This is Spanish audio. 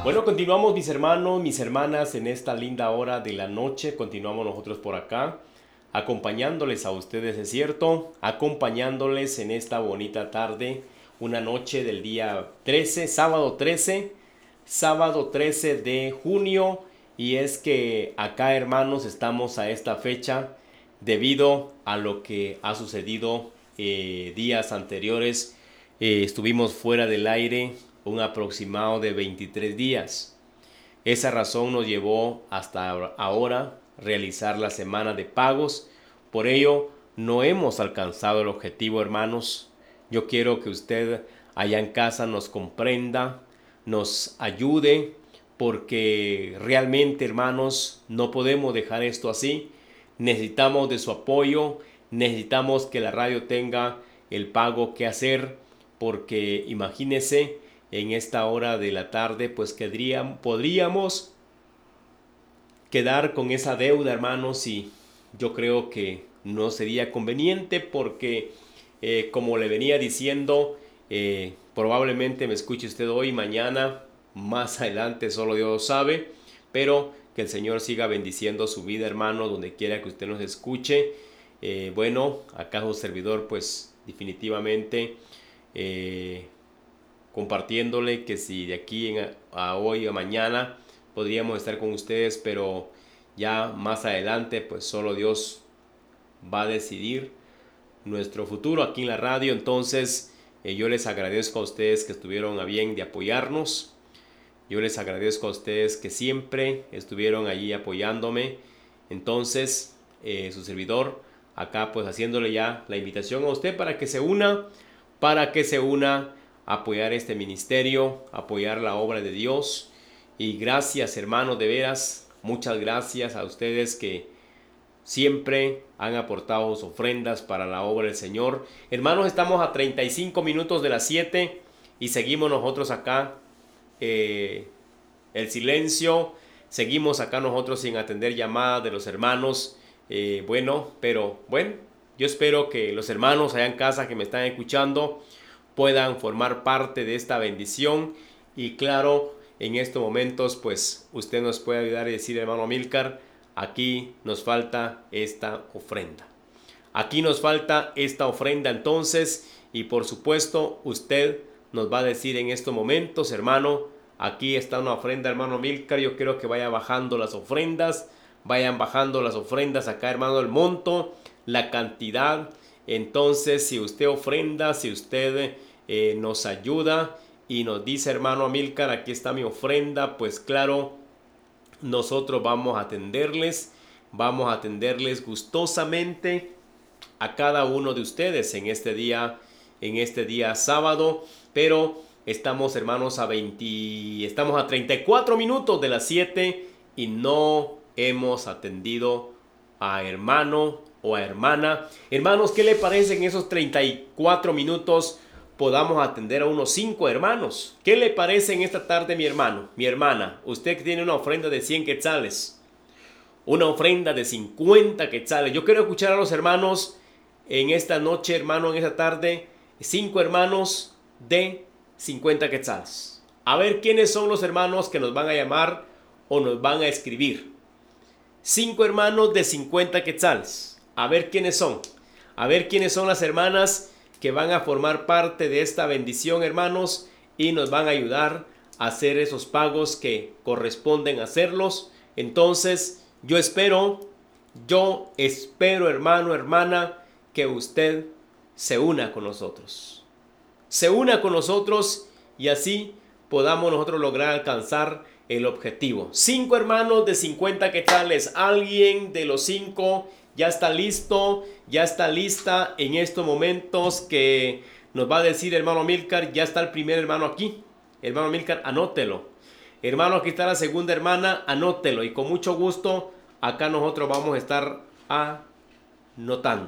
Bueno, continuamos mis hermanos, mis hermanas en esta linda hora de la noche. Continuamos nosotros por acá, acompañándoles a ustedes, es cierto, acompañándoles en esta bonita tarde, una noche del día 13, sábado 13 de junio. Y es que acá, hermanos, estamos a esta fecha debido a lo que ha sucedido días anteriores. Estuvimos fuera del aire un aproximado de 23 días. Esa razón nos llevó hasta ahora realizar la semana de pagos. Por ello, no hemos alcanzado el objetivo, hermanos. Yo quiero que usted allá en casa nos comprenda, nos ayude, porque realmente, hermanos, no podemos dejar esto así. Necesitamos de su apoyo, necesitamos que la radio tenga el pago que hacer, porque imagínese, en esta hora de la tarde, pues podríamos quedar con esa deuda, hermanos, y yo creo que no sería conveniente porque, como le venía diciendo, probablemente me escuche usted hoy, mañana, más adelante, solo Dios sabe, pero que el Señor siga bendiciendo su vida, hermano, donde quiera que usted nos escuche. Bueno, acá su servidor, pues definitivamente compartiéndole que si de aquí a hoy o mañana podríamos estar con ustedes, pero ya más adelante pues solo Dios va a decidir nuestro futuro aquí en la radio. Entonces yo les agradezco a ustedes que estuvieron a bien de apoyarnos. Yo les agradezco a ustedes que siempre estuvieron allí apoyándome. Entonces su servidor acá pues haciéndole ya la invitación a usted para que se una a apoyar este ministerio, apoyar la obra de Dios. Y gracias, hermanos, de veras, muchas gracias a ustedes que siempre han aportado sus ofrendas para la obra del Señor. Hermanos, estamos a 35 minutos de las 7 y seguimos nosotros acá el silencio. Seguimos acá nosotros sin atender llamadas de los hermanos. Pero yo espero que los hermanos allá en casa que me están escuchando puedan formar parte de esta bendición. Y claro, en estos momentos pues usted nos puede ayudar y decir: hermano Amílcar, aquí nos falta esta ofrenda, aquí nos falta esta ofrenda. Entonces, y por supuesto usted nos va a decir en estos momentos: hermano, aquí está una ofrenda, hermano Amílcar. Yo quiero que vayan bajando las ofrendas acá, hermano, el monto, la cantidad. Entonces, si usted ofrenda, si usted nos ayuda y nos dice: hermano Amílcar, aquí está mi ofrenda, pues claro, nosotros vamos a atenderles gustosamente a cada uno de ustedes en este día sábado. Pero estamos, hermanos, estamos a 34 minutos de las 7 y no hemos atendido a hermano o a hermana. Hermanos, ¿qué le parece en esos 34 minutos podamos atender a unos 5 hermanos? ¿Qué le parece en esta tarde, mi hermano, mi hermana? Usted que tiene una ofrenda de 100 quetzales, una ofrenda de 50 quetzales. Yo quiero escuchar a los hermanos en esta noche, hermano, en esta tarde. 5 hermanos de 50 quetzales. A ver quiénes son los hermanos que nos van a llamar o nos van a escribir. 5 hermanos de 50 quetzales. A ver quiénes son. A ver quiénes son las hermanas que van a formar parte de esta bendición, hermanos, y nos van a ayudar a hacer esos pagos que corresponden hacerlos. Entonces, yo espero, hermano, hermana, que usted se una con nosotros. Se una con nosotros y así podamos nosotros lograr alcanzar el objetivo. 5 hermanos de 50 quetzales. Alguien de los 5 ya está listo, ya está lista en estos momentos que nos va a decir: hermano Amílcar, ya está el primer hermano aquí. Hermano Amílcar, anótelo. Hermano, aquí está la segunda hermana, anótelo. Y con mucho gusto acá nosotros vamos a estar anotando.